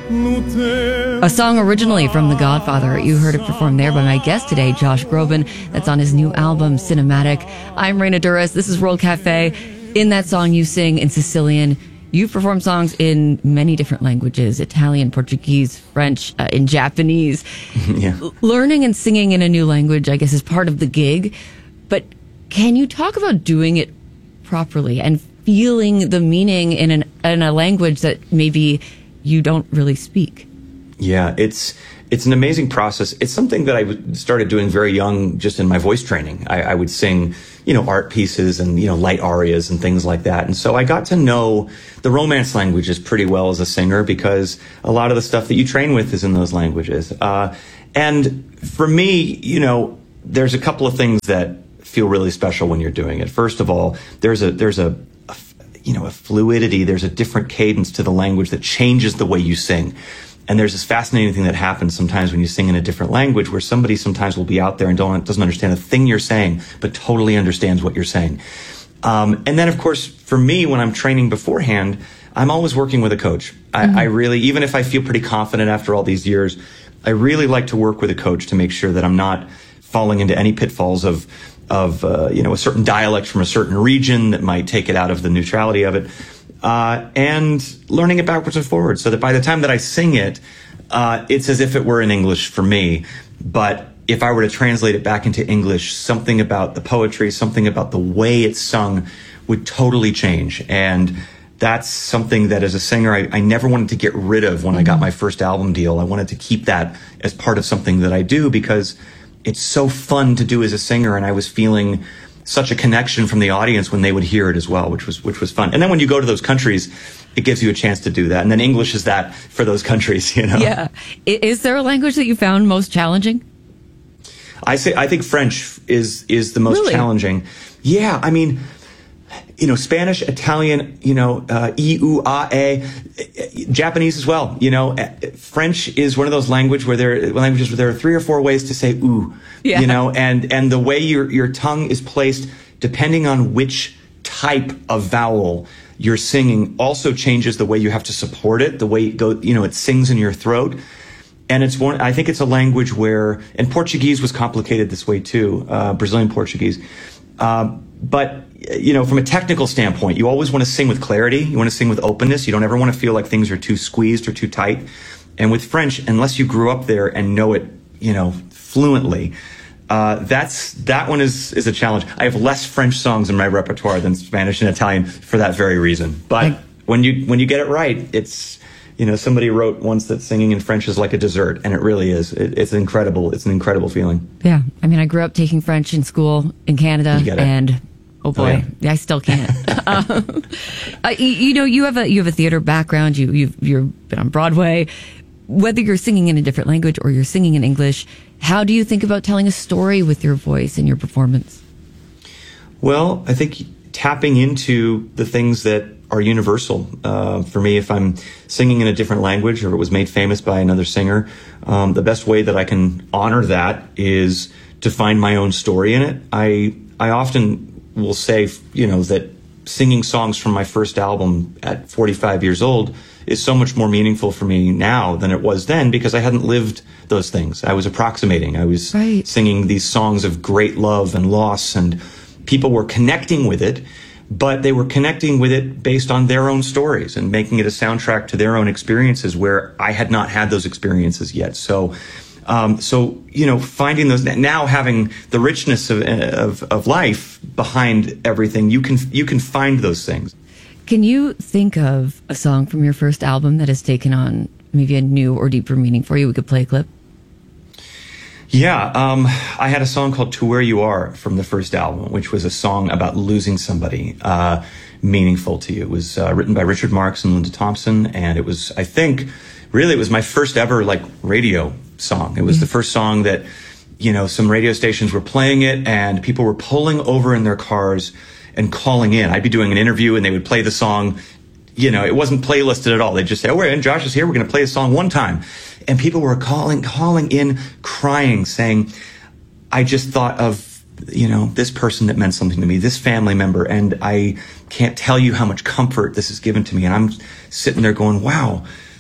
A song originally from The Godfather. You heard it performed there by my guest today, Josh Groban. That's on his new album, Cinematic. I'm Reina Duras. This is World Cafe. In that song, you sing in Sicilian. You perform songs in many different languages, Italian, Portuguese, French, in Japanese. Yeah. Learning and singing in a new language, I guess, is part of the gig. But can you talk about doing it properly and feeling the meaning in a language that maybe you don't really speak? Yeah, it's an amazing process. It's something that I started doing very young, just in my voice training. I would sing, art pieces and, light arias and things like that. And so I got to know the Romance languages pretty well as a singer because a lot of the stuff that you train with is in those languages. And for me, there's a couple of things that feel really special when you're doing it. First of all, there's a fluidity, there's a different cadence to the language that changes the way you sing. And there's this fascinating thing that happens sometimes when you sing in a different language where somebody sometimes will be out there and doesn't understand a thing you're saying, but totally understands what you're saying. And then, of course, for me, when I'm training beforehand, I'm always working with a coach. I really, even if I feel pretty confident after all these years, I really like to work with a coach to make sure that I'm not falling into any pitfalls of a certain dialect from a certain region that might take it out of the neutrality of it. And learning it backwards and forwards so that by the time that I sing it, it's as if it were in English for me. But if I were to translate it back into English, something about the poetry, something about the way it's sung would totally change. And that's something that as a singer, I never wanted to get rid of when I got my first album deal. I wanted to keep that as part of something that I do because it's so fun to do as a singer. And I was feeling such a connection from the audience when they would hear it as well, which was fun. And then when you go to those countries, it gives you a chance to do that. And then English is that for those countries, Yeah. Is there a language that you found most challenging? I think French is the most challenging. Yeah. I mean, Spanish, Italian, Japanese as well. French is one of those languages where there are 3 or 4 ways to say ooh. Yeah. And the way your tongue is placed, depending on which type of vowel you're singing, also changes the way you have to support it, the way it sings in your throat. And I think it's a language where, and Portuguese was complicated this way too, Brazilian Portuguese. But from a technical standpoint, you always want to sing with clarity. You want to sing with openness. You don't ever want to feel like things are too squeezed or too tight. And with French, unless you grew up there and know it, fluently, that one is a challenge. I have less French songs in my repertoire than Spanish and Italian for that very reason. But when you get it right, it's, somebody wrote once that singing in French is like a dessert, and it really is. It's incredible. It's an incredible feeling. Yeah. I mean, I grew up taking French in school in Canada, and oh boy, I still can't. You have a theater background. You've been on Broadway. Whether you're singing in a different language or you're singing in English, how do you think about telling a story with your voice and your performance? Well, I think tapping into the things that are universal. For me, if I'm singing in a different language or it was made famous by another singer, the best way that I can honor that is to find my own story in it. I often will say, that singing songs from my first album at 45 years old is so much more meaningful for me now than it was then because I hadn't lived those things. I was approximating. I was singing these songs of great love and loss, and people were connecting with it, but they were connecting with it based on their own stories and making it a soundtrack to their own experiences where I had not had those experiences yet. So finding those, now having the richness of life behind everything, you can find those things. Can you think of a song from your first album that has taken on maybe a new or deeper meaning for you? We could play a clip. Yeah, I had a song called To Where You Are from the first album, which was a song about losing somebody meaningful to you. It was written by Richard Marx and Linda Thompson, and it was, I think, really, it was my first ever radio song. It was the first song that, some radio stations were playing it, and people were pulling over in their cars and calling in. I'd be doing an interview, and they would play the song. It wasn't playlisted at all. They'd just say, "Oh, and Josh is here. We're going to play a song one time." And people were calling in, crying, saying, "I just thought of, this person that meant something to me, this family member, and I can't tell you how much comfort this has given to me." And I'm sitting there going, wow,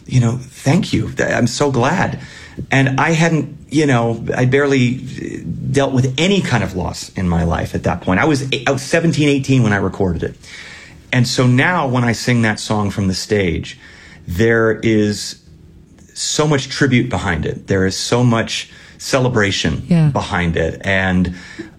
thank you. I'm so glad. And I hadn't, I barely dealt with any kind of loss in my life at that point. I was 17, 18 when I recorded it. And so now when I sing that song from the stage, there is so much tribute behind it. There is so much celebration behind it. And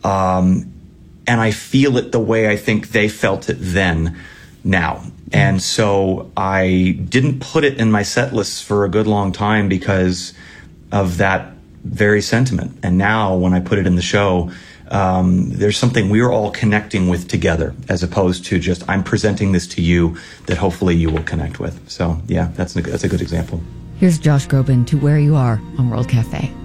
I feel it the way I think they felt it then, now. And so I didn't put it in my set lists for a good long time because of that very sentiment. And now when I put it in the show, there's something we're all connecting with together, as opposed to just, I'm presenting this to you that hopefully you will connect with. So yeah, that's a good example. Here's Josh Groban to Where You Are on World Cafe.